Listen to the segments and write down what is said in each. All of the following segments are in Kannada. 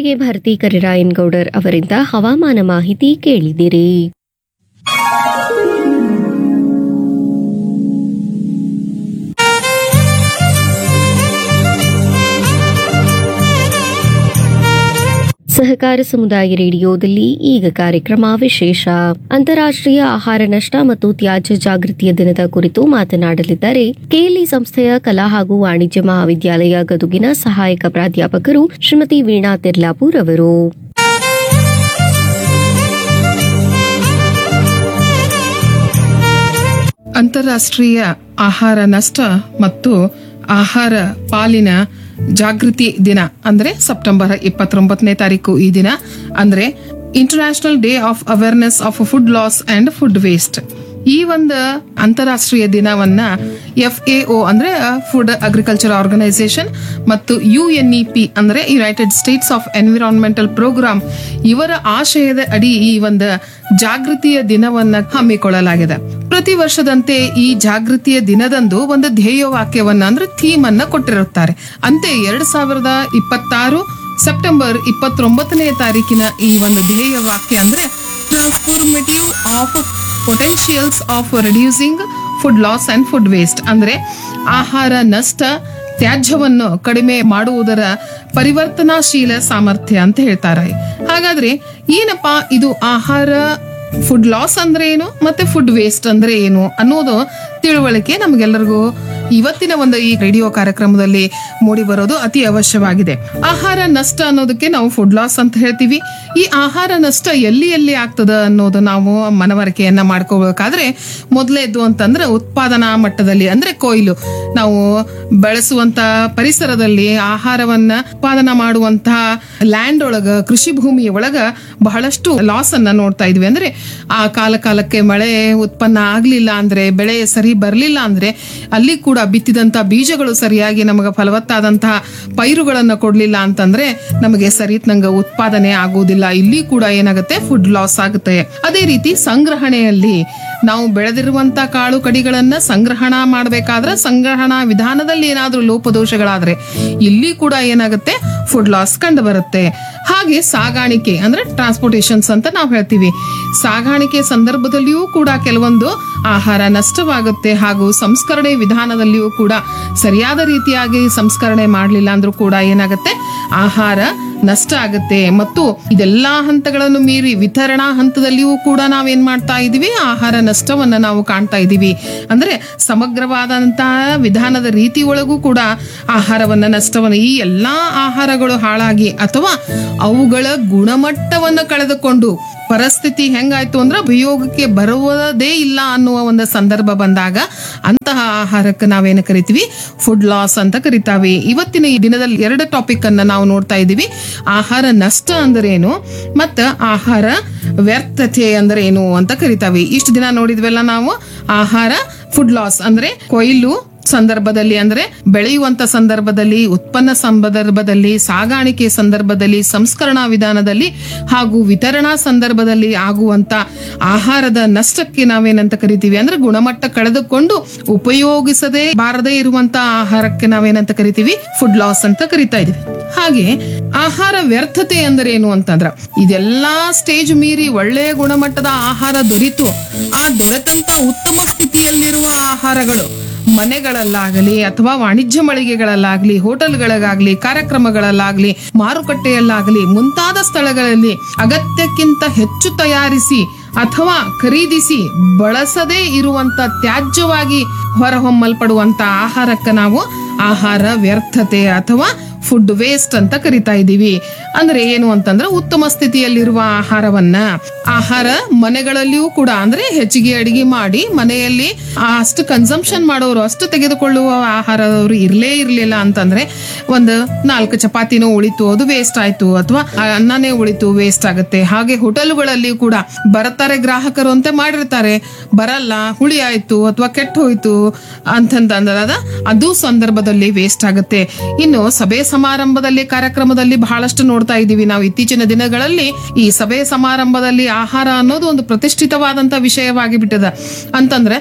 ಮೊದಲಿಗೆ ಭಾರತಿ ಕರಿರಾಯನ್ಗೌಡರ್ ಅವರಿಂದ ಹವಾಮಾನ ಮಾಹಿತಿ ಕೇಳಿದಿರಿ. ಸಹಕಾರ ಸಮುದಾಯ ರೇಡಿಯೋದಲ್ಲಿ ಈಗ ಕಾರ್ಯಕ್ರಮ ವಿಶೇಷ ಅಂತಾರಾಷ್ಟ್ರೀಯ ಆಹಾರ ನಷ್ಟ ಮತ್ತು ತ್ಯಾಜ್ಯ ಜಾಗೃತಿಯ ದಿನದ ಕುರಿತು ಮಾತನಾಡಲಿದ್ದಾರೆ ಕೆಎಲ್ಇ ಸಂಸ್ಥೆಯ ಕಲಾ ಹಾಗೂ ವಾಣಿಜ್ಯ ಮಹಾವಿದ್ಯಾಲಯ ಗದುಗಿನ ಸಹಾಯಕ ಪ್ರಾಧ್ಯಾಪಕರು ಶ್ರೀಮತಿ ವೀಣಾ ತೆರ್ಲಾಪುರ್ ಅವರು. ಅಂತಾರಾಷ್ಟ್ರೀಯ ಆಹಾರ ನಷ್ಟ ಮತ್ತು ಆಹಾರ ಪಾಲಿನ ಜಾಗೃತಿ ದಿನ ಅಂದ್ರೆ ಸೆಪ್ಟೆಂಬರ್ 29ನೇ ತಾರೀಕು ಈ ದಿನ ಅಂದ್ರೆ international day of awareness of food loss and food waste. ಈ ಒಂದು ಅಂತಾರಾಷ್ಟ್ರೀಯ ದಿನವನ್ನ FAO ಅಂದ್ರೆ ಫುಡ್ ಅಗ್ರಿಕಲ್ಚರ್ ಆರ್ಗನೈಸೇಷನ್ ಮತ್ತು UNEP ಅಂದ್ರೆ United States of environmental program ಇವರ ಆಶಯದ ಅಡಿ ಈ ಒಂದು ಜಾಗೃತಿಯ ದಿನವನ್ನ ಹಮ್ಮಿಕೊಳ್ಳಲಾಗಿದೆ. ಪ್ರತಿ ವರ್ಷದಂತೆ ಈ ಜಾಗೃತಿಯ ದಿನದಂದು ಒಂದು ಧ್ಯೇಯ ವಾಕ್ಯವನ್ನ ಅಂದ್ರೆ ಥೀಮ್ ಅನ್ನ ಕೊಟ್ಟಿರುತ್ತಾರೆ. ಅಂತೆ 2026 ಸೆಪ್ಟೆಂಬರ್ 29ನೇ ತಾರೀಕಿನ ಈ ಒಂದು ಧ್ಯೇಯ ವಾಕ್ಯ ಅಂದ್ರೆ transformative of ಪೊಟೆನ್ಶಿಯಲ್ಸ್ of reducing food loss and food waste ಅಂದ್ರೆ ಆಹಾರ ನಷ್ಟ ತ್ಯಾಜ್ಯವನ್ನು ಕಡಿಮೆ ಮಾಡುವುದರ ಪರಿವರ್ತನಾಶೀಲ ಸಾಮರ್ಥ್ಯ ಅಂತ ಹೇಳ್ತಾರೆ. ಹಾಗಾದ್ರೆ ಏನಪ್ಪಾ ಇದು ಆಹಾರ ಫುಡ್ ಲಾಸ್ ಅಂದ್ರೆ ಏನು ಮತ್ತೆ ಫುಡ್ ವೇಸ್ಟ್ ಅಂದ್ರೆ ಏನು ಅನ್ನೋದು ತಿಳುವಳಿಕೆ ನಮಗೆಲ್ಲರಿಗೂ ಇವತ್ತಿನ ಒಂದು ಈ ರೇಡಿಯೋ ಕಾರ್ಯಕ್ರಮದಲ್ಲಿ ಮೂಡಿ ಬರೋದು ಅತಿ ಅವಶ್ಯವಾಗಿದೆ. ಆಹಾರ ನಷ್ಟ ಅನ್ನೋದಕ್ಕೆ ನಾವು ಫುಡ್ ಲಾಸ್ ಅಂತ ಹೇಳ್ತೀವಿ. ಈ ಆಹಾರ ನಷ್ಟ ಎಲ್ಲಿ ಎಲ್ಲಿ ಆಗ್ತದ ಅನ್ನೋದು ನಾವು ಮನವರಿಕೆಯನ್ನ ಮಾಡ್ಕೋಬೇಕಾದ್ರೆ ಮೊದಲೇದು ಅಂತಂದ್ರೆ ಉತ್ಪಾದನಾ ಮಟ್ಟದಲ್ಲಿ ಅಂದ್ರೆ ಕೊಯ್ಲು, ನಾವು ಬೆಳೆಸುವಂತ ಪರಿಸರದಲ್ಲಿ ಆಹಾರವನ್ನ ಉತ್ಪಾದನಾ ಮಾಡುವಂತಹ ಲ್ಯಾಂಡ್ ಒಳಗ ಕೃಷಿ ಭೂಮಿ ಒಳಗ ಬಹಳಷ್ಟು ಲಾಸ್ ಅನ್ನ ನೋಡ್ತಾ ಇದ್ವಿ. ಅಂದ್ರೆ ಆ ಕಾಲಕ್ಕೆ ಮಳೆ ಉತ್ಪನ್ನ ಆಗ್ಲಿಲ್ಲ ಅಂದ್ರೆ, ಬೆಳೆ ಸರಿ ಬರ್ಲಿಲ್ಲ ಅಂದ್ರೆ, ಅಲ್ಲಿ ಕೂಡ ಬಿತ್ತಿದಂತ ಬೀಜಗಳು ಸರಿಯಾಗಿ ನಮಗೆ ಫಲವತ್ತಾದಂತಹ ಪೈರುಗಳನ್ನ ಕೊಡ್ಲಿಲ್ಲ ಅಂತಂದ್ರೆ ನಮಗೆ ಸರಿತ್ನಂಗ ಉತ್ಪಾದನೆ ಆಗುವುದಿಲ್ಲ. ಇಲ್ಲಿ ಕೂಡ ಏನಾಗುತ್ತೆ ಫುಡ್ ಲಾಸ್ ಆಗುತ್ತೆ. ಅದೇ ರೀತಿ ಸಂಗ್ರಹಣೆಯಲ್ಲಿ ನಾವು ಬೆಳೆದಿರುವಂತ ಕಾಳು ಕಡಿಗಳನ್ನ ಸಂಗ್ರಹಣಾ ಮಾಡಬೇಕಾದ್ರೆ ಸಂಗ್ರಹಣಾ ವಿಧಾನದಲ್ಲಿ ಏನಾದ್ರೂ ಲೋಪದೋಷಗಳಾದ್ರೆ ಇಲ್ಲಿ ಕೂಡ ಏನಾಗುತ್ತೆ ಫುಡ್ ಲಾಸ್ ಕಂಡು ಬರುತ್ತೆ. ಹಾಗೆ ಸಾಗಾಣಿಕೆ ಅಂದ್ರೆ ಟ್ರಾನ್ಸ್ಪೋರ್ಟೇಷನ್ಸ್ ಅಂತ ನಾವು ಹೇಳ್ತೀವಿ. ಸಾಗಾಣಿಕೆ ಸಂದರ್ಭದಲ್ಲಿಯೂ ಕೂಡ ಕೆಲವೊಂದು ಆಹಾರ ನಷ್ಟವಾಗುತ್ತೆ. ಹಾಗೂ ಸಂಸ್ಕರಣೆ ವಿಧಾನದಲ್ಲಿಯೂ ಕೂಡ ಸರಿಯಾದ ರೀತಿಯಾಗಿ ಸಂಸ್ಕರಣೆ ಮಾಡಲಿಲ್ಲ ಅಂದ್ರೂ ಕೂಡ ಏನಾಗುತ್ತೆ ಆಹಾರ ನಷ್ಟ ಆಗುತ್ತೆ. ಮತ್ತು ಇದೆಲ್ಲಾ ಹಂತಗಳನ್ನು ಮೀರಿ ವಿತರಣಾ ಹಂತದಲ್ಲಿಯೂ ಕೂಡ ನಾವೇನ್ ಮಾಡ್ತಾ ಇದೀವಿ ಆಹಾರ ನಷ್ಟವನ್ನ ನಾವು ಕಾಣ್ತಾ ಇದೀವಿ. ಅಂದ್ರೆ ಸಮಗ್ರವಾದಂತಹ ವಿಧಾನದ ರೀತಿ ಒಳಗೂ ಕೂಡ ಆಹಾರವನ್ನ ನಷ್ಟವನ್ನ ಈ ಎಲ್ಲಾ ಆಹಾರಗಳು ಹಾಳಾಗಿ ಅಥವಾ ಅವುಗಳ ಗುಣಮಟ್ಟವನ್ನ ಕಳೆದುಕೊಂಡು ಪರಿಸ್ಥಿತಿ ಹೆಂಗಾಯ್ತು ಅಂದ್ರೆ ಉಪಯೋಗಕ್ಕೆ ಬರುವುದೇ ಇಲ್ಲ ಅನ್ನುವ ಒಂದು ಸಂದರ್ಭ ಬಂದಾಗ ಅಂತಹ ಆಹಾರಕ್ಕೆ ನಾವೇನು ಕರಿತೀವಿ ಫುಡ್ ಲಾಸ್ ಅಂತ ಕರಿತಾವೆ. ಇವತ್ತಿನ ಈ ದಿನದಲ್ಲಿ 2 ಟಾಪಿಕ್ ಅನ್ನ ನಾವು ನೋಡ್ತಾ ಇದೀವಿ. ಆಹಾರ ನಷ್ಟ ಅಂದ್ರೇನು ಮತ್ತ ಆಹಾರ ವ್ಯರ್ಥತೆ ಅಂದ್ರೆ ಏನು ಅಂತ ಕರಿತಾವೆ. ಇಷ್ಟು ದಿನ ನೋಡಿದ್ವೆಲ್ಲ ನಾವು ಆಹಾರ ಫುಡ್ ಲಾಸ್ ಅಂದ್ರೆ ಕೊಯ್ಲು ಸಂದರ್ಭದಲ್ಲಿ ಅಂದ್ರೆ ಬೆಳೆಯುವಂತ ಸಂದರ್ಭದಲ್ಲಿ, ಉತ್ಪನ್ನ ಸಂದರ್ಭದಲ್ಲಿ, ಸಾಗಾಣಿಕೆ ಸಂದರ್ಭದಲ್ಲಿ, ಸಂಸ್ಕರಣಾ ವಿಧಾನದಲ್ಲಿ ಹಾಗೂ ವಿತರಣಾ ಸಂದರ್ಭದಲ್ಲಿ ಆಗುವಂತ ಆಹಾರದ ನಷ್ಟಕ್ಕೆ ನಾವೇನಂತ ಕರಿತೀವಿ ಅಂದ್ರೆ ಗುಣಮಟ್ಟ ಕಳೆದುಕೊಂಡು ಉಪಯೋಗಿಸದೇ ಬಾರದೇ ಇರುವಂತ ಆಹಾರಕ್ಕೆ ನಾವೇನಂತ ಕರಿತೀವಿ ಫುಡ್ ಲಾಸ್ ಅಂತ ಕರಿತಾ ಇದೀವಿ. ಹಾಗೆ ಆಹಾರ ವ್ಯರ್ಥತೆ ಅಂದ್ರೆ ಏನು ಅಂತಂದ್ರ ಇದೆಲ್ಲಾ ಸ್ಟೇಜ್ ಮೀರಿ ಒಳ್ಳೆಯ ಗುಣಮಟ್ಟದ ಆಹಾರ ದೊರೀತು ಆ ದೊರೆತಂತ ಉತ್ತಮ ಸ್ಥಿತಿಯಲ್ಲಿರುವ ಆಹಾರಗಳು ಮನೆಗಳಲ್ಲಾಗಲಿ ಅಥವಾ ವಾಣಿಜ್ಯ ಮಳಿಗೆಗಳಲ್ಲಾಗ್ಲಿ, ಹೋಟೆಲ್ಗಳಾಗ್ಲಿ, ಕಾರ್ಯಕ್ರಮಗಳಲ್ಲಾಗ್ಲಿ, ಮಾರುಕಟ್ಟೆಯಲ್ಲಾಗಲಿ ಮುಂತಾದ ಸ್ಥಳಗಳಲ್ಲಿ ಅಗತ್ಯಕ್ಕಿಂತ ಹೆಚ್ಚು ತಯಾರಿಸಿ ಅಥವಾ ಖರೀದಿಸಿ ಬಳಸದೇ ಇರುವಂತ ತ್ಯಾಜ್ಯವಾಗಿ ಹೊರಹೊಮ್ಮಲ್ಪಡುವಂತ ಆಹಾರಕ್ಕೆ ನಾವು ಆಹಾರ ವ್ಯರ್ಥತೆ ಅಥವಾ ಫುಡ್ ವೇಸ್ಟ್ ಅಂತ ಕರಿತಾ ಇದೀವಿ. ಅಂದ್ರೆ ಏನು ಅಂತಂದ್ರೆ ಉತ್ತಮ ಸ್ಥಿತಿಯಲ್ಲಿರುವ ಆಹಾರ ಮನೆಗಳಲ್ಲಿಯೂ ಕೂಡ ಅಂದ್ರೆ ಹೆಚ್ಚಿಗೆ ಅಡಿಗೆ ಮಾಡಿ ಮನೆಯಲ್ಲಿ ಅಷ್ಟು ಕನ್ಸಂಪ್ಷನ್ ಮಾಡೋರು, ಅಷ್ಟು ತೆಗೆದುಕೊಳ್ಳುವ ಆಹಾರದವರು ಇರ್ಲಿಲ್ಲ ಅಂತಂದ್ರೆ ಒಂದು 4 ಚಪಾತಿನೂ ಉಳಿತು ಅದು ವೇಸ್ಟ್ ಆಯ್ತು, ಅಥವಾ ಅನ್ನನೇ ಉಳಿತು ವೇಸ್ಟ್ ಆಗುತ್ತೆ. ಹಾಗೆ ಹೋಟೆಲ್ಗಳಲ್ಲಿ ಕೂಡ ಬರ್ತಾರೆ ಗ್ರಾಹಕರು ಅಂತ ಮಾಡಿರ್ತಾರೆ, ಬರಲ್ಲ, ಹುಳಿ ಆಯ್ತು ಅಥವಾ ಕೆಟ್ಟು ಹೋಯ್ತು ಅಂತಂದ ಅದು ಸಂದರ್ಭದಲ್ಲಿ ವೇಸ್ಟ್ ಆಗುತ್ತೆ. ಇನ್ನು ಸಭೆ ಸಮಾರಂಭದಲ್ಲಿ ಕಾರ್ಯಕ್ರಮದಲ್ಲಿ ಬಹಳಷ್ಟು ನೋಡ್ತಾ ಇದ್ದೀವಿ ನಾವು ಇತ್ತೀಚಿನ ದಿನಗಳಲ್ಲಿ. ಈ ಸಭೆ ಸಮಾರಂಭದಲ್ಲಿ ಆಹಾರ ಅನ್ನೋದು ಒಂದು ಪ್ರತಿಷ್ಠಿತವಾದಂತ ವಿಷಯವಾಗಿ ಬಿಟ್ಟಿದೆ. ಅಂತಂದ್ರೆ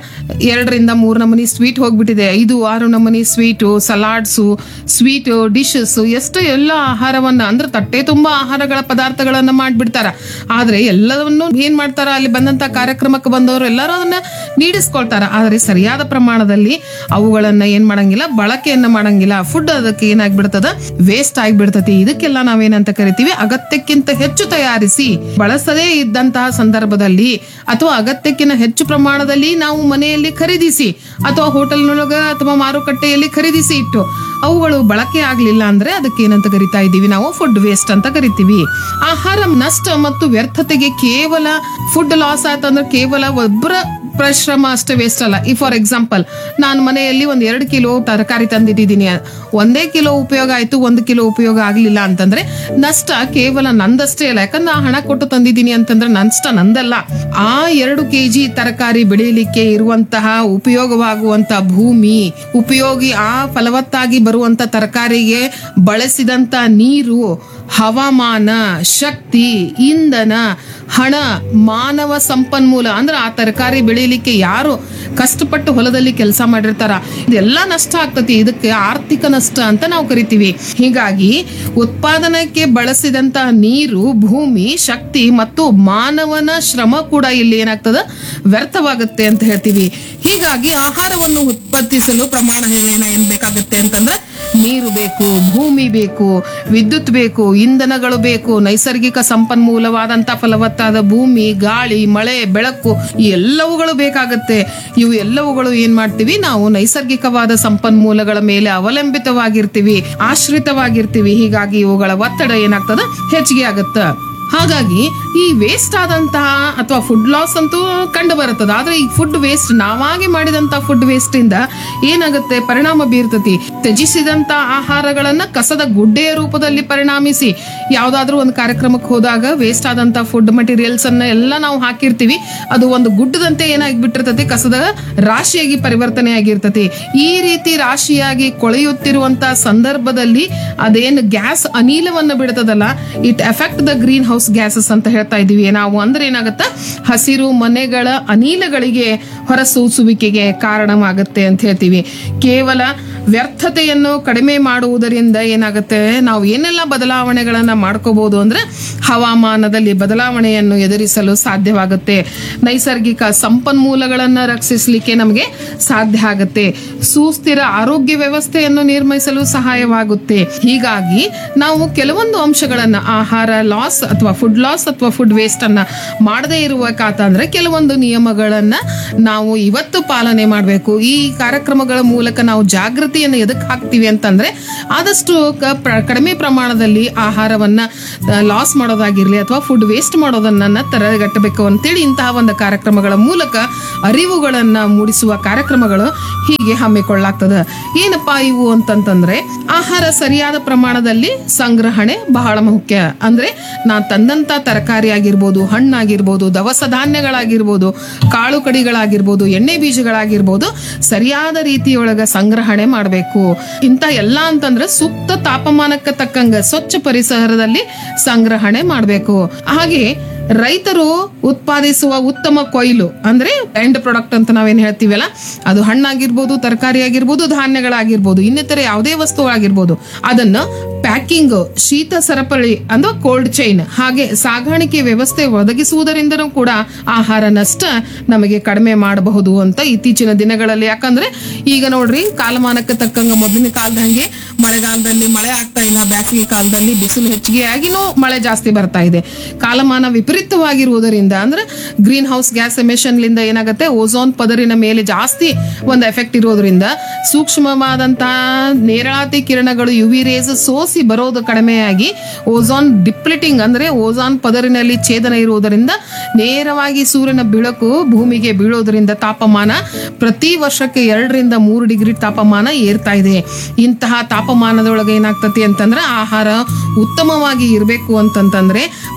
2-3 ನಮೂನಿ ಸ್ವೀಟ್ ಹೋಗ್ಬಿಟ್ಟಿದೆ, 5-6 ನಮೂನಿ ಸ್ವೀಟು, ಸಲಾಡ್ಸು, ಸ್ವೀಟ್ ಡಿಶಸ್, ಎಷ್ಟು ಎಲ್ಲ ಆಹಾರವನ್ನ ಅಂದ್ರೆ ತಟ್ಟೆ ತುಂಬಾ ಆಹಾರಗಳ ಪದಾರ್ಥಗಳನ್ನ ಮಾಡ್ಬಿಡ್ತಾರ. ಆದ್ರೆ ಎಲ್ಲವನ್ನೂ ಏನ್ ಮಾಡ್ತಾರ, ಅಲ್ಲಿ ಬಂದಂತ ಕಾರ್ಯಕ್ರಮಕ್ಕೆ ಬಂದವರು ಎಲ್ಲರೂ ಅದನ್ನ ನೀಡಿಸ್ಕೊಳ್ತಾರ. ಆದ್ರೆ ಸರಿಯಾದ ಪ್ರಮಾಣದಲ್ಲಿ ಅವುಗಳನ್ನ ಏನ್ ಮಾಡಂಗಿಲ್ಲ, ಬಳಕೆಯನ್ನ ಮಾಡಂಗಿಲ್ಲ. ಫುಡ್ ಅದಕ್ಕೆ ಏನಾಗ್ಬಿಡ್ತದ, ವೇಸ್ಟ್ ಆಗಿಬಿಡ್ತತಿ. ಇದಕ್ಕೆಲ್ಲ ನಾವೇನಂತ ಕರಿತೀವಿ, ಅಗತ್ಯಕ್ಕಿಂತ ಹೆಚ್ಚು ತಯಾರಿಸಿ ಬಳಸದೇ ಇದ್ದಂತಹ ಸಂದರ್ಭದಲ್ಲಿ ಅಥವಾ ಅಗತ್ಯಕ್ಕಿಂತ ಹೆಚ್ಚು ಪ್ರಮಾಣದಲ್ಲಿ ನಾವು ಮನೆಯಲ್ಲಿ ಖರೀದಿಸಿ ಅಥವಾ ಹೋಟೆಲ್ನೊಳಗ ಅಥವಾ ಮಾರುಕಟ್ಟೆಯಲ್ಲಿ ಖರೀದಿಸಿ ಇಟ್ಟು ಅವುಗಳು ಬಳಕೆ ಆಗ್ಲಿಲ್ಲ ಅಂದ್ರೆ ಅದಕ್ಕೆ ಏನಂತ ಕರಿತಾ ಇದ್ದೀವಿ, ನಾವು ಫುಡ್ ವೇಸ್ಟ್ ಅಂತ ಕರಿತೀವಿ. ಆಹಾರ ನಷ್ಟ ಮತ್ತು ವ್ಯರ್ಥತೆಗೆ ಕೇವಲ ಫುಡ್ ಲಾಸ್ ಆಯ್ತಂದ್ರೆ ಕೇವಲ ಒಬ್ಬರ ಪರಿಶ್ರಮ ಅಷ್ಟೇ ವೇಸ್ಟ್ ಅಲ್ಲ. ಈ ಫಾರ್ ಎಕ್ಸಾಂಪಲ್, ನಾನು ಮನೆಯಲ್ಲಿ 2 ಕಿಲೋ ತರಕಾರಿ ತಂದಿಟ್ಟಿದ್ದೀನಿ, 1 ಕಿಲೋ ಉಪಯೋಗ ಆಯ್ತು, 1 ಕಿಲೋ ಉಪಯೋಗ ಆಗ್ಲಿಲ್ಲ ಅಂತಂದ್ರೆ ನಷ್ಟ ಕೇವಲ ನಂದಷ್ಟೇ ಅಲ್ಲ. ಯಾಕಂದ್ರೆ ನಾ ಹಣ ಕೊಟ್ಟು ತಂದಿದ್ದೀನಿ ಅಂತಂದ್ರೆ ನಷ್ಟ ನಂದಲ್ಲ. ಆ 2 ಕೆಜಿ ತರಕಾರಿ ಬೆಳೆಯಲಿಕ್ಕೆ ಇರುವಂತಹ ಉಪಯೋಗವಾಗುವಂತ ಭೂಮಿ, ಉಪಯೋಗಿ ಆ ಫಲವತ್ತಾಗಿ ಬರುವಂತ ತರಕಾರಿಗೆ ಬಳಸಿದಂತ ನೀರು, ಹವಾಮಾನ, ಶಕ್ತಿ, ಇಂಧನ, ಹಣ, ಮಾನವ ಸಂಪನ್ಮೂಲ ಅಂದ್ರೆ ಆ ತರಕಾರಿ ಬೆಳೆಯಲಿಕ್ಕೆ ಯಾರು ಕಷ್ಟಪಟ್ಟು ಹೊಲದಲ್ಲಿ ಕೆಲಸ ಮಾಡಿರ್ತಾರ, ಇದೆಲ್ಲ ನಷ್ಟ ಆಗ್ತತಿ. ಇದಕ್ಕೆ ಆರ್ಥಿಕ ನಷ್ಟ ಅಂತ ನಾವು ಕರಿತೀವಿ. ಹೀಗಾಗಿ ಉತ್ಪಾದನೆಗೆ ಬಳಸಿದಂತ ನೀರು, ಭೂಮಿ, ಶಕ್ತಿ ಮತ್ತು ಮಾನವನ ಶ್ರಮ ಕೂಡ ಇಲ್ಲಿ ಏನಾಗ್ತದ, ವ್ಯರ್ಥವಾಗುತ್ತೆ ಅಂತ ಹೇಳ್ತೀವಿ. ಹೀಗಾಗಿ ಆಹಾರವನ್ನು ಉತ್ಪಾದಿಸಲು ಪ್ರಮಾಣ ಏನ್ ಬೇಕಾಗುತ್ತೆ ಅಂತಂದ್ರೆ ನೀರು ಬೇಕು, ಭೂಮಿ ಬೇಕು, ವಿದ್ಯುತ್ ಬೇಕು, ಇಂಧನಗಳು ಬೇಕು, ನೈಸರ್ಗಿಕ ಸಂಪನ್ಮೂಲವಾದಂತ ಫಲವತ್ತಾದ ಭೂಮಿ, ಗಾಳಿ, ಮಳೆ, ಬೆಳಕು ಈ ಎಲ್ಲವುಗಳು ಬೇಕಾಗತ್ತೆ. ಇವು ಎಲ್ಲವುಗಳು ಏನ್ ಮಾಡ್ತೀವಿ, ನಾವು ನೈಸರ್ಗಿಕವಾದ ಸಂಪನ್ಮೂಲಗಳ ಮೇಲೆ ಅವಲಂಬಿತವಾಗಿರ್ತೀವಿ, ಆಶ್ರಿತವಾಗಿರ್ತೀವಿ. ಹೀಗಾಗಿ ಇವುಗಳ ಒತ್ತಡ ಏನಾಗ್ತದ, ಹೆಚ್ಚಿಗೆ ಆಗತ್ತ. ಹಾಗಾಗಿ ಈ ವೇಸ್ಟ್ ಆದಂತಹ ಅಥವಾ ಫುಡ್ ಲಾಸ್ ಅಂತೂ ಕಂಡು ಬರುತ್ತದೆ. ಆದ್ರೆ ಈ ಫುಡ್ ವೇಸ್ಟ್, ನಾವಾಗಿ ಮಾಡಿದಂತ ಫುಡ್ ವೇಸ್ಟ್ ಇಂದ ಏನಾಗುತ್ತೆ, ಪರಿಣಾಮ ಬೀರ್ತತಿ. ತ್ಯಜಿಸಿದಂತ ಆಹಾರಗಳನ್ನ ಕಸದ ಗುಡ್ಡೆಯ ರೂಪದಲ್ಲಿ ಪರಿಣಾಮಿಸಿ ಯಾವ್ದಾದ್ರು ಒಂದು ಕಾರ್ಯಕ್ರಮಕ್ಕೆ ಹೋದಾಗ ವೇಸ್ಟ್ ಆದಂತ ಫುಡ್ ಮಟೀರಿಯಲ್ಸ್ ಅನ್ನ ಎಲ್ಲ ನಾವು ಹಾಕಿರ್ತೀವಿ, ಅದು ಒಂದು ಗುಡ್ಡದಂತೆ ಏನಾಗಿಬಿಟ್ಟಿರ್ತತಿ, ಕಸದ ರಾಶಿಯಾಗಿ ಪರಿವರ್ತನೆ ಆಗಿರ್ತತಿ. ಈ ರೀತಿ ರಾಶಿಯಾಗಿ ಕೊಳೆಯುತ್ತಿರುವಂತ ಸಂದರ್ಭದಲ್ಲಿ ಅದೇನು gas ಅನಿಲವನ್ನ ಬಿಡ್ತದಲ್ಲ, it effect the green house gases ಅಂತ ಹೇಳ್ತಾ ಇದೀವಿ ನಾವು. ಅಂದ್ರೆ ಏನಾಗುತ್ತ, ಹಸಿರು ಮನೆಗಳ ಅನಿಲಗಳಿಗೆ ಹೊರಸೂಸುವಿಕೆಗೆ ಕಾರಣವಾಗುತ್ತೆ ಅಂತ ಹೇಳ್ತೀವಿ. ಕೇವಲ ವ್ಯರ್ಥತೆಯನ್ನು ಕಡಿಮೆ ಮಾಡುವುದರಿಂದ ಏನಾಗುತ್ತೆ, ನಾವು ಏನೆಲ್ಲ ಬದಲಾವಣೆಗಳನ್ನ ಮಾಡ್ಕೋಬಹುದು ಅಂದ್ರೆ ಹವಾಮಾನದಲ್ಲಿ ಬದಲಾವಣೆಯನ್ನು ಎದುರಿಸಲು ಸಾಧ್ಯವಾಗುತ್ತೆ, ನೈಸರ್ಗಿಕ ಸಂಪನ್ಮೂಲಗಳನ್ನ ರಕ್ಷಿಸಲಿಕ್ಕೆ ನಮಗೆ ಸಾಧ್ಯ ಆಗುತ್ತೆ, ಸುಸ್ಥಿರ ಆರೋಗ್ಯ ವ್ಯವಸ್ಥೆಯನ್ನು ನಿರ್ಮಿಸಲು ಸಹಾಯವಾಗುತ್ತೆ. ಹೀಗಾಗಿ ನಾವು ಕೆಲವೊಂದು ಅಂಶಗಳನ್ನ, ಆಹಾರ ಲಾಸ್ ಅಥವಾ ಫುಡ್ ಲಾಸ್ ಅಥವಾ ಫುಡ್ ವೇಸ್ಟ್ ಅನ್ನ ಮಾಡದೇ ಇರುವಕಾತಂದ್ರೆ ಕೆಲವೊಂದು ನಿಯಮಗಳನ್ನ ನಾವು ಇವತ್ತು ಪಾಲನೆ ಮಾಡಬೇಕು. ಈ ಕಾರ್ಯಕ್ರಮಗಳ ಮೂಲಕ ನಾವು ಜಾಗೃತಿಯನ್ನು ಎದಕ್ಕೆ ಹಾಕ್ತಿವಿ ಅಂತಂದ್ರೆ, ಆದಷ್ಟು ಕಡಿಮೆ ಪ್ರಮಾಣದಲ್ಲಿ ಆಹಾರವನ್ನ ಲಾಸ್ ಮಾಡೋದಾಗಿರ್ಲಿ ಅಥವಾ ಫುಡ್ ವೇಸ್ಟ್ ಮಾಡೋದನ್ನ ತಡೆಗಟ್ಟಬೇಕು ಅಂತೇಳಿ ಇಂತಹ ಒಂದು ಕಾರ್ಯಕ್ರಮಗಳ ಮೂಲಕ ಅರಿವುಗಳನ್ನ ಮೂಡಿಸುವ ಕಾರ್ಯಕ್ರಮಗಳು ಹೀಗೆ ಹಮ್ಮಿಕೊಳ್ಳಲಾಗ್ತದೆ. ಏನಪ್ಪಾ ಇವು ಅಂತಂತಂದ್ರೆ, ಆಹಾರ ಸರಿಯಾದ ಪ್ರಮಾಣದಲ್ಲಿ ಸಂಗ್ರಹಣೆ ಬಹಳ ಮುಖ್ಯ. ಅಂದ್ರೆ ನಾ ತಂದಂತ ತರಕಾರಿ ಆಗಿರ್ಬೋದು, ಹಣ್ಣಾಗಿರ್ಬೋದು, ದವಸ ಧಾನ್ಯಗಳಾಗಿರ್ಬೋದು, ಕಾಳು ಕಡಿಗಳಾಗಿರ್ಬೋದು, ಎಣ್ಣೆ ಬೀಜಗಳಾಗಿರ್ಬೋದು, ಸರಿಯಾದ ರೀತಿಯೊಳಗ ಸಂಗ್ರಹಣೆ ಮಾಡಬೇಕು. ಇಂತ ಎಲ್ಲ ಅಂತಂದ್ರೆ ಸೂಕ್ತ ತಾಪಮಾನಕ್ಕೆ ತಕ್ಕಂಗ ಸ್ವಚ್ಛ ಪರಿಸರದಲ್ಲಿ ಸಂಗ್ರಹಣೆ ಮಾಡಬೇಕು. ಹಾಗೆ ರೈತರು ಉತ್ಪಾದಿಸುವ ಉತ್ತಮ ಕೊಯ್ಲು ಅಂದ್ರೆ ಎಂಡ್ ಪ್ರಾಡಕ್ಟ್ ಅಂತ ನಾವೇನ್ ಹೇಳ್ತೀವಲ್ಲ, ಅದು ಹಣ್ಣಾಗಿರ್ಬೋದು, ತರಕಾರಿ ಆಗಿರ್ಬೋದು, ಧಾನ್ಯಗಳಾಗಿರ್ಬೋದು, ಇನ್ನಿತರ ಯಾವುದೇ ವಸ್ತು ಆಗಿರ್ಬೋದು, ಅದನ್ನ ಪ್ಯಾಕಿಂಗ್, ಶೀತ ಸರಪಳಿ ಅಂದ್ರೆ ಕೋಲ್ಡ್ ಚೈನ್, ಹಾಗೆ ಸಾಗಾಣಿಕೆ ವ್ಯವಸ್ಥೆ ಒದಗಿಸುವುದರಿಂದನೂ ಕೂಡ ಆಹಾರ ನಷ್ಟ ನಮಗೆ ಕಡಿಮೆ ಮಾಡಬಹುದು ಅಂತ ಇತ್ತೀಚಿನ ದಿನಗಳಲ್ಲಿ. ಯಾಕಂದ್ರೆ ಈಗ ನೋಡ್ರಿ, ಕಾಲಮಾನಕ್ಕೆ ತಕ್ಕಂಗ ಮೊದಲಿನ ಕಾಲದಂಗೆ ಮಳೆಗಾಲದಲ್ಲಿ ಮಳೆ ಆಗ್ತಾ ಇಲ್ಲ, ಬೇಸಿಗೆ ಕಾಲದಲ್ಲಿ ಬಿಸಿಲು ಹೆಚ್ಚಿಗೆ ಆಗಿನೂ ಮಳೆ ಜಾಸ್ತಿ ಬರ್ತಾ ಇದೆ. ಕಾಲಮಾನ ವಿಪರೀತವಾಗಿರುವುದರಿಂದ ಅಂದ್ರೆ ಗ್ರೀನ್ ಹೌಸ್ ಗ್ಯಾಸ್ ಎಮಿಷನ್ ಲಿಂದ ಏನಾಗುತ್ತೆ, ಓಝೋನ್ ಪದರಿನ ಮೇಲೆ ಜಾಸ್ತಿ ಒಂದು ಎಫೆಕ್ಟ್ ಇರೋದ್ರಿಂದ ಸೂಕ್ಷ್ಮವಾದಂತಹ ನೇರಳಾತಿ ಕಿರಣಗಳು ಯುವಿ ರೇಸ್ ಸೋಸಿ ಬರೋದು ಕಡಿಮೆಯಾಗಿ ಓಝೋನ್ ಡಿಪ್ಲಿಟಿಂಗ್ ಅಂದ್ರೆ ಓಝೋನ್ ಪದರಿನಲ್ಲಿ ಛೇದನ ಇರುವುದರಿಂದ ನೇರವಾಗಿ ಸೂರ್ಯನ ಬೆಳಕು ಭೂಮಿಗೆ ಬೀಳೋದ್ರಿಂದ ತಾಪಮಾನ ಪ್ರತಿ ವರ್ಷಕ್ಕೆ 2-3 ಡಿಗ್ರಿ ತಾಪಮಾನ ಏರ್ತಾ ಇದೆ. ಇಂತಹ ತಾಪಮಾನದೊಳಗೆ ಏನಾಗ್ತತಿ ಅಂತಂದ್ರೆ, ಆಹಾರ ಉತ್ತಮವಾಗಿ ಇರಬೇಕು ಅಂತಂತಂದ್ರೆ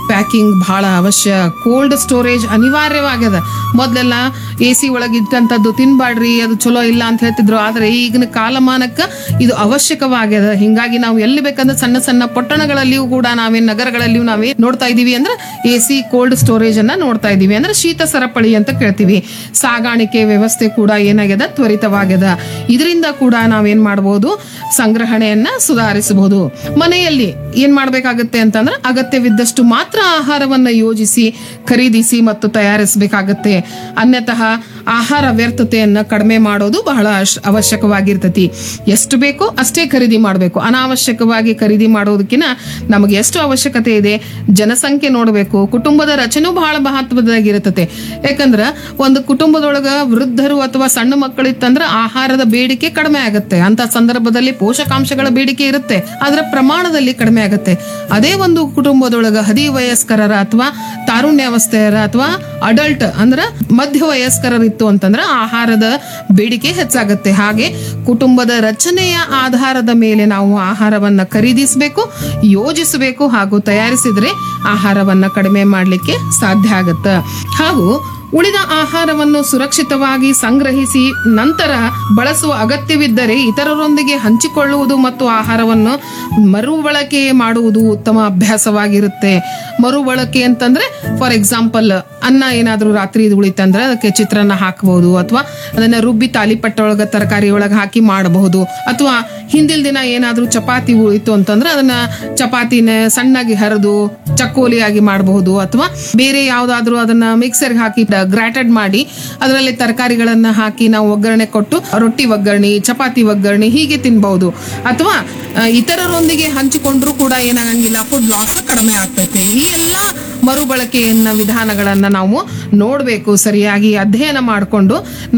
ಪ್ಯಾಕಿಂಗ್ ಬಹಳ ಅವಶ್ಯ, ಕೋಲ್ಡ್ ಸ್ಟೋರೇಜ್ ಅನಿವಾರ್ಯವಾಗ್ಯದ. ಮೊದಲೆಲ್ಲ AC ಒಳಗಿಟ್ಟಂಥದ್ದು ತಿನ್ಬಾಡ್ರಿ, ಅದು ಚಲೋ ಇಲ್ಲ ಅಂತ ಹೇಳ್ತಿದ್ರು. ಆದರೆ ಈಗಿನ ಕಾಲಮಾನಕ್ಕೆ ಇದು ಅವಶ್ಯಕವಾಗ್ಯದ. ಹಿಂಗಾಗಿ ನಾವು ಎಲ್ಲಿ ಬೇಕಂದ್ರೆ ಸಣ್ಣ ಸಣ್ಣ ಪಟ್ಟಣಗಳಲ್ಲಿಯೂ ಕೂಡ ನಗರಗಳಲ್ಲಿಯೂ ನೋಡ್ತಾ ಇದೀವಿ ಅಂದ್ರೆ AC ಕೋಲ್ಡ್ ಸ್ಟೋರೇಜ್ ಅನ್ನ ನೋಡ್ತಾ ಇದೀವಿ. ಅಂದ್ರೆ ಶೀತ ಸರಪಳಿ ಅಂತ ಕೇಳ್ತೀವಿ. ಸಾಗಾಣಿಕೆ ವ್ಯವಸ್ಥೆ ಕೂಡ ಏನಾಗ್ಯದ, ತ್ವರಿತವಾಗ್ಯದ. ಇದರಿಂದ ಕೂಡ ನಾವೇನ್ ಮಾಡಬಹುದು, ಸಂಗ್ರಹಣೆಯನ್ನ ಸುಧಾರಿಸಬಹುದು. ಮನೆಯಲ್ಲಿ ಏನ್ ಮಾಡ್ಬೇಕಾಗತ್ತೆ ಅಂತಂದ್ರೆ ಅಗತ್ಯವಿದ್ದಷ್ಟು ಮಾತ್ರ ಆಹಾರವನ್ನ ಯೋಜಿಸಿ, ಖರೀದಿಸಿ ಮತ್ತು ತಯಾರಿಸಬೇಕಾಗತ್ತೆ. ಅನ್ಯತಃ ಆಹಾರ ವ್ಯರ್ಥತೆಯನ್ನ ಕಡಿಮೆ ಮಾಡೋದು ಬಹಳ ಅವಶ್ಯಕವಾಗಿರ್ತತಿ. ಎಷ್ಟು ಬೇಕೋ ಅಷ್ಟೇ ಖರೀದಿ ಮಾಡಬೇಕು. ಅನಾವಶ್ಯಕವಾಗಿ ಖರೀದಿ ಮಾಡೋದಕ್ಕಿಂತ ನಮಗೆ ಎಷ್ಟು ಅವಶ್ಯಕತೆ ಇದೆ, ಜನಸಂಖ್ಯೆ ನೋಡಬೇಕು. ಕುಟುಂಬದ ರಚನೆ ಬಹಳ ಮಹತ್ವದಾಗಿರ್ತತೆ. ಯಾಕಂದ್ರ ಒಂದು ಕುಟುಂಬದೊಳಗ ವೃದ್ಧರು ಅಥವಾ ಸಣ್ಣ ಮಕ್ಕಳಿತ್ತಂದ್ರ ಆಹಾರದ ಬೇಡಿಕೆ ಕಡಿಮೆ ಆಗುತ್ತೆ. ಅಂತ ಸಂದರ್ಭದಲ್ಲಿ ಪೋಷಕಾಂಶಗಳ ಬೇಡಿಕೆ ಇರುತ್ತೆ, ಅದರ ಪ್ರಮಾಣದಲ್ಲಿ ಕಡಿಮೆ ಆಗುತ್ತೆ. ಅದೇ ಒಂದು ಕುಟುಂಬದೊಳಗ ಹದಿವಯಸ್ಕರರ ಅಥವಾ ತಾರುಣ್ಯಾವಸ್ಥೆಯರ ಅಥವಾ ಅಡಲ್ಟ್ ಅಂದ್ರ ಮಧ್ಯ ವಯಸ್ಕರರಿತ್ತು ಅಂತಂದ್ರೆ ಆಹಾರದ ಬೇಡಿಕೆ ಹೆಚ್ಚಾಗುತ್ತೆ. ಹಾಗೆ ಕುಟುಂಬದ ರಚನೆಯ ಆಧಾರದ ಮೇಲೆ ನಾವು ಆಹಾರವನ್ನ ಖರೀದಿಸಬೇಕು, ಯೋಜಿಸಬೇಕು ಹಾಗೂ ತಯಾರಿಸಿದ್ರೆ ಆಹಾರವನ್ನ ಕಡಿಮೆ ಮಾಡಲಿಕ್ಕೆ ಸಾಧ್ಯ ಆಗುತ್ತೆ. ಹಾಗೂ ಉಳಿದ ಆಹಾರವನ್ನು ಸುರಕ್ಷಿತವಾಗಿ ಸಂಗ್ರಹಿಸಿ ನಂತರ ಬಳಸುವ ಅಗತ್ಯವಿದ್ದರೆ ಇತರರೊಂದಿಗೆ ಹಂಚಿಕೊಳ್ಳುವುದು ಮತ್ತು ಆಹಾರವನ್ನು ಮರುಬಳಕೆ ಮಾಡುವುದು ಉತ್ತಮ ಅಭ್ಯಾಸವಾಗಿರುತ್ತೆ. ಮರುಬಳಕೆ ಅಂತಂದ್ರೆ ಫಾರ್ ಎಕ್ಸಾಂಪಲ್ ಅನ್ನ ಏನಾದ್ರೂ ರಾತ್ರಿ ಉಳಿತಂದ್ರೆ ಅದಕ್ಕೆ ಚಿತ್ರಾನ್ನ ಹಾಕಬಹುದು, ಅಥವಾ ಅದನ್ನ ರುಬ್ಬಿ ತಾಲಿಪಟ್ಟ ಒಳಗ ತರಕಾರಿ ಒಳಗೆ ಹಾಕಿ ಮಾಡಬಹುದು. ಅಥವಾ ಹಿಂದಿನ ದಿನ ಏನಾದ್ರೂ ಚಪಾತಿ ಉಳಿತು ಅಂತಂದ್ರೆ ಅದನ್ನ ಚಪಾತಿನ ಸಣ್ಣಾಗಿ ಹರಿದು ಚಕ್ಕೋಲಿಯಾಗಿ ಮಾಡಬಹುದು. ಅಥವಾ ಬೇರೆ ಯಾವ್ದಾದ್ರು ಅದನ್ನ ಮಿಕ್ಸರ್ಗೆ ಹಾಕಿ ಗ್ರಾಟೆಡ್ ಮಾಡಿ ಅದರಲ್ಲಿ ತರಕಾರಿಗಳನ್ನ ಹಾಕಿ ನಾವು ಒಗ್ಗರಣೆ ಕೊಟ್ಟು ರೊಟ್ಟಿ ಒಗ್ಗರಣೆ, ಚಪಾತಿ ಒಗ್ಗರಣೆ ಹೀಗೆ ತಿನ್ಬಹುದು. ಅಥವಾ ಇತರರೊಂದಿಗೆ ಹಂಚಿಕೊಂಡ್ರು ಕೂಡ ಏನಾಗಂಗಿಲ್ಲ, ಫುಡ್ ಲಾಸ್ ಕಡಿಮೆ ಆಗ್ತೈತೆ. ಈ ಎಲ್ಲಾ ಮರುಬಳಕೆಯನ್ನ ವಿಧಾನಗಳನ್ನ ನಾವು ನೋಡ್ಬೇಕು, ಸರಿಯಾಗಿ ಅಧ್ಯಯನ ಮಾಡಿಕೊಂಡು